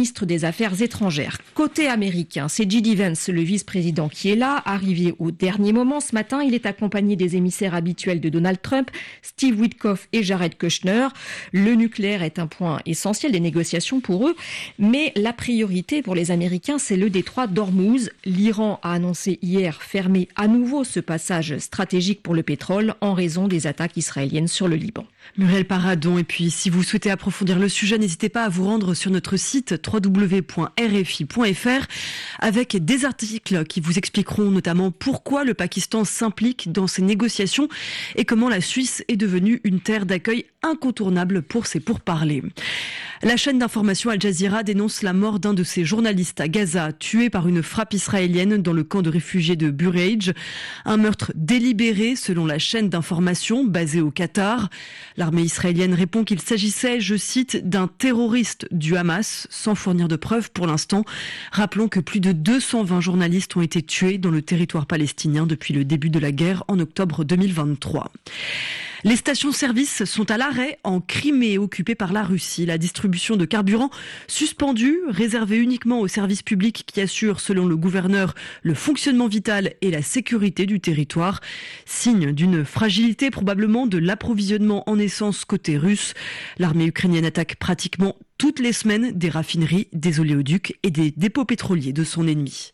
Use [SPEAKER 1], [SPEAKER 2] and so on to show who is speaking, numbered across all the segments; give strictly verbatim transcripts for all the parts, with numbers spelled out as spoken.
[SPEAKER 1] ministre des Affaires étrangères. Côté américain, c'est J D Vance, le vice-président, qui est là, arrivé au dernier moment. Ce matin, il est accompagné des émissaires habituels de Donald Trump, Steve Witkoff et Jared Kushner. Le nucléaire est un point essentiel des négociations pour eux, mais la priorité pour les Américains, c'est le détroit d'Ormuz. L'Iran a annoncé hier fermer à nouveau ce passage stratégique pour le pétrole en raison des attaques israéliennes sur le Liban.
[SPEAKER 2] Muriel Paradon, et puis si vous souhaitez approfondir le sujet, n'hésitez pas à vous rendre sur notre site w w w point r f i point f r avec des articles qui vous expliqueront notamment pourquoi le Pakistan s'implique dans ces négociations et comment la Suisse est devenue une terre d'accueil incontournable pour ses pourparlers. La chaîne d'information Al Jazeera dénonce la mort d'un de ses journalistes à Gaza, tué par une frappe israélienne dans le camp de réfugiés de Bureij. Un meurtre délibéré selon la chaîne d'information basée au Qatar. L'armée israélienne répond qu'il s'agissait, je cite, d'un terroriste du Hamas, sans fournir de preuves pour l'instant. Rappelons que plus de deux cent vingt journalistes ont été tués dans le territoire palestinien depuis le début de la guerre en octobre deux mille vingt-trois. Les stations-service sont à l'arrêt en Crimée, occupée par la Russie. La distribution de carburant suspendue, réservée uniquement aux services publics qui assurent, selon le gouverneur, le fonctionnement vital et la sécurité du territoire. Signe d'une fragilité probablement de l'approvisionnement en essence côté russe. L'armée ukrainienne attaque pratiquement toutes les semaines des raffineries, des oléoducs et des dépôts pétroliers de son ennemi.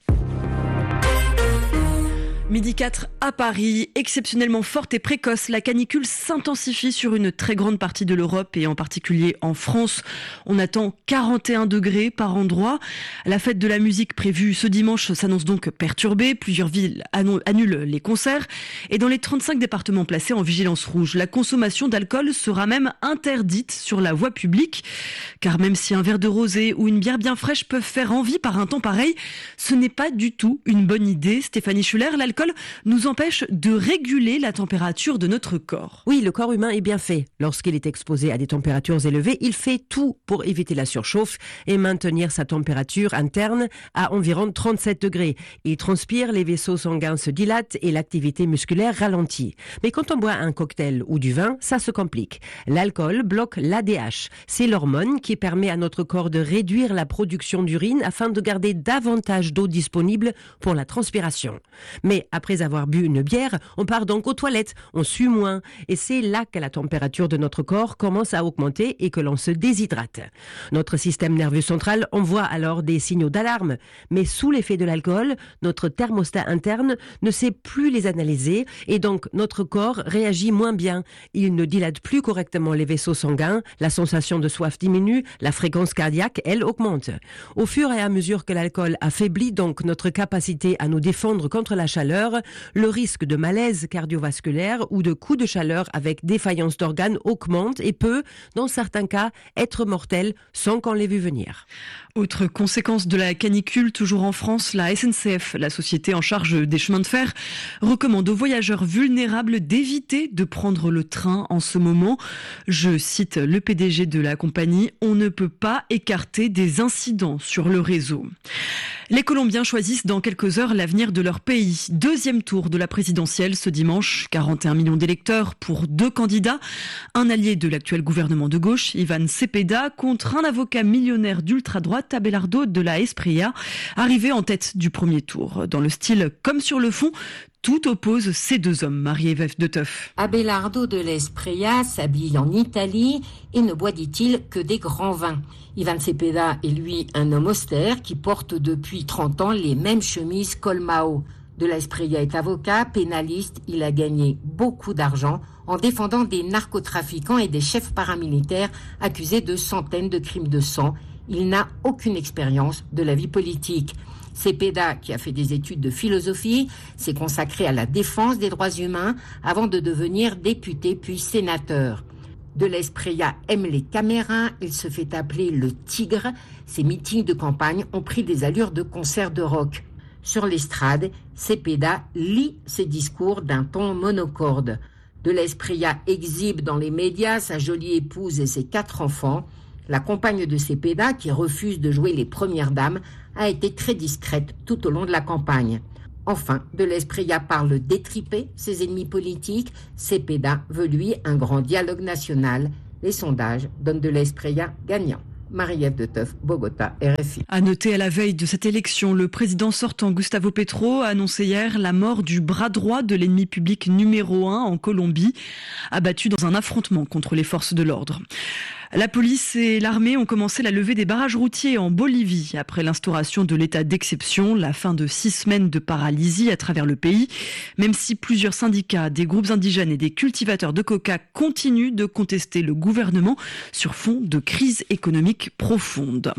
[SPEAKER 2] Midi quatre à Paris, exceptionnellement forte et précoce, la canicule s'intensifie sur une très grande partie de l'Europe et en particulier en France. On attend quarante et un degrés par endroit. La fête de la musique prévue ce dimanche s'annonce donc perturbée. Plusieurs villes annulent les concerts. Et dans les trente-cinq départements placés en vigilance rouge, la consommation d'alcool sera même interdite sur la voie publique. Car même si un verre de rosé ou une bière bien fraîche peuvent faire envie par un temps pareil, ce n'est pas du tout une bonne idée. Stéphanie Schuller, l'alcool nous empêche de réguler la température de notre corps.
[SPEAKER 3] Oui, le corps humain est bien fait. Lorsqu'il est exposé à des températures élevées, il fait tout pour éviter la surchauffe et maintenir sa température interne à environ trente-sept degrés. Il transpire, les vaisseaux sanguins se dilatent et l'activité musculaire ralentit. Mais quand on boit un cocktail ou du vin, ça se complique. L'alcool bloque l'A D H. C'est l'hormone qui permet à notre corps de réduire la production d'urine afin de garder davantage d'eau disponible pour la transpiration. Mais après avoir bu une bière, on part donc aux toilettes, on sue moins. Et c'est là que la température de notre corps commence à augmenter et que l'on se déshydrate. Notre système nerveux central envoie alors des signaux d'alarme. Mais sous l'effet de l'alcool, notre thermostat interne ne sait plus les analyser et donc notre corps réagit moins bien. Il ne dilate plus correctement les vaisseaux sanguins, la sensation de soif diminue, la fréquence cardiaque, elle, augmente. Au fur et à mesure que l'alcool affaiblit donc notre capacité à nous défendre contre la chaleur, le risque de malaise cardiovasculaire ou de coup de chaleur avec défaillance d'organes augmente et peut, dans certains cas, être mortel sans qu'on l'ait vu venir.
[SPEAKER 2] Autre conséquence de la canicule, toujours en France, la S N C F, la société en charge des chemins de fer, recommande aux voyageurs vulnérables d'éviter de prendre le train en ce moment. Je cite le P D G de la compagnie, on ne peut pas écarter des incidents sur le réseau. Les Colombiens choisissent dans quelques heures l'avenir de leur pays. Deuxième tour de la présidentielle ce dimanche. quarante et un millions d'électeurs pour deux candidats. Un allié de l'actuel gouvernement de gauche, Iván Cepeda, contre un avocat millionnaire d'ultra-droite, Abelardo de la Espriella, arrivé en tête du premier tour. Dans le style comme sur le fond, tout oppose ces deux hommes, Marie-Ève de Teuf.
[SPEAKER 4] Abelardo de l'Espriella s'habille en Italie et ne boit, dit-il, que des grands vins. Iván Cepeda est lui un homme austère qui porte depuis trente ans les mêmes chemises Colmao. De l'Espriella est avocat, pénaliste, il a gagné beaucoup d'argent en défendant des narcotrafiquants et des chefs paramilitaires accusés de centaines de crimes de sang. Il n'a aucune expérience de la vie politique. Cepeda, qui a fait des études de philosophie, s'est consacré à la défense des droits humains avant de devenir député puis sénateur. De l'Espriella aime les caméras, il se fait appeler le tigre. Ses meetings de campagne ont pris des allures de concert de rock. Sur l'estrade, Cepeda lit ses discours d'un ton monocorde. De l'Espriella exhibe dans les médias sa jolie épouse et ses quatre enfants. La compagne de Cepeda, qui refuse de jouer les premières dames, a été très discrète tout au long de la campagne. Enfin, de l'Espriella parle d'étriper ses ennemis politiques. Cepeda veut, lui, un grand dialogue national. Les sondages donnent de l'Espriella gagnant. Marie-Ève de Teuf, Bogota, R F I.
[SPEAKER 2] À noter, à la veille de cette élection, le président sortant Gustavo Petro a annoncé hier la mort du bras droit de l'ennemi public numéro un en Colombie, abattu dans un affrontement contre les forces de l'ordre. La police et l'armée ont commencé la levée des barrages routiers en Bolivie après l'instauration de l'état d'exception, la fin de six semaines de paralysie à travers le pays. Même si plusieurs syndicats, des groupes indigènes et des cultivateurs de coca continuent de contester le gouvernement sur fond de crise économique profonde.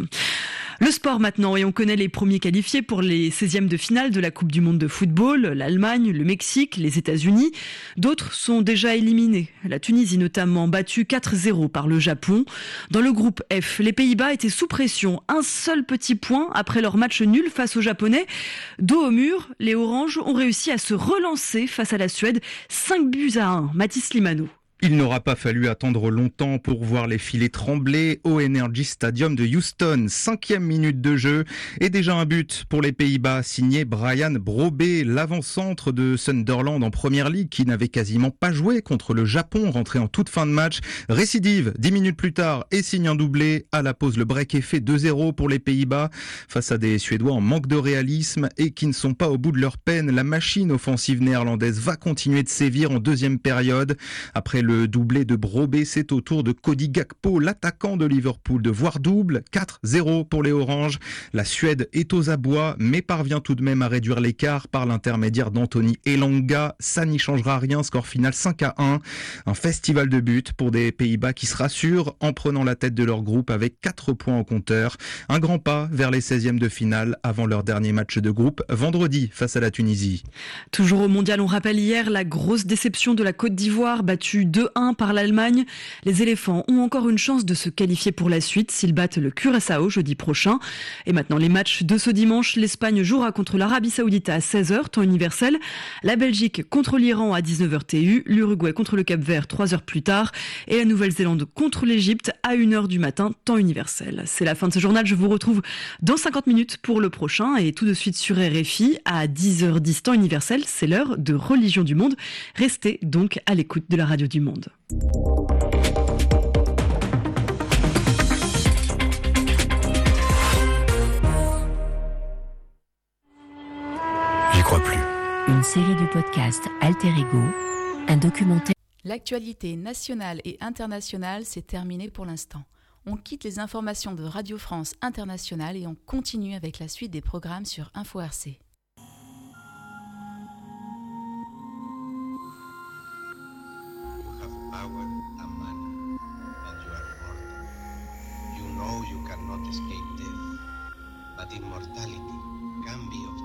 [SPEAKER 2] Le sport maintenant, et on connaît les premiers qualifiés pour les seizièmes de finale de la Coupe du Monde de football, l'Allemagne, le Mexique, les États-Unis. D'autres sont déjà éliminés. La Tunisie notamment, battue quatre zéro par le Japon. Dans le groupe F, les Pays-Bas étaient sous pression. Un seul petit point après leur match nul face aux Japonais. Dos au mur, les Oranges ont réussi à se relancer face à la Suède. cinq buts à un. Mathis Limano.
[SPEAKER 5] Il n'aura pas fallu attendre longtemps pour voir les filets trembler au Energy Stadium de Houston. Cinquième minute de jeu et déjà un but pour les Pays-Bas signé Brian Brobé, l'avant-centre de Sunderland en Première Ligue qui n'avait quasiment pas joué contre le Japon, rentré en toute fin de match. Récidive dix minutes plus tard et signe un doublé. À la pause, le break est fait deux zéro pour les Pays-Bas face à des Suédois en manque de réalisme et qui ne sont pas au bout de leur peine. La machine offensive néerlandaise va continuer de sévir en deuxième période. Après le Le doublé de Brobé, c'est au tour de Cody Gakpo, l'attaquant de Liverpool, de voir double. quatre zéro pour les Oranges. La Suède est aux abois, mais parvient tout de même à réduire l'écart par l'intermédiaire d'Anthony Elanga. Ça n'y changera rien, score final cinq à un. Un festival de buts pour des Pays-Bas qui se rassurent en prenant la tête de leur groupe avec quatre points au compteur. Un grand pas vers les seizièmes de finale avant leur dernier match de groupe, vendredi face à la Tunisie.
[SPEAKER 2] Toujours au mondial, on rappelle hier la grosse déception de la Côte d'Ivoire, battue deux un par l'Allemagne. Les éléphants ont encore une chance de se qualifier pour la suite s'ils battent le Curaçao jeudi prochain. Et maintenant les matchs de ce dimanche, l'Espagne jouera contre l'Arabie Saoudite à seize heures temps universel, la Belgique contre l'Iran à dix-neuf heures T U, l'Uruguay contre le Cap-Vert trois heures plus tard et la Nouvelle-Zélande contre l'Égypte à une heure du matin temps universel. C'est la fin de ce journal, je vous retrouve dans cinquante minutes pour le prochain et tout de suite sur R F I à dix heures dix temps universel, c'est l'heure de Religion du Monde. Restez donc à l'écoute de la radio du Monde.
[SPEAKER 6] J'y crois plus.
[SPEAKER 7] Une série du podcast Alter Ego, un documentaire.
[SPEAKER 8] L'actualité nationale et internationale s'est terminée pour l'instant. On quitte les informations de Radio France Internationale et on continue avec la suite des programmes sur Info R C.
[SPEAKER 9] Power and money, and you are mortal. You know you cannot escape death, but immortality can be obtained.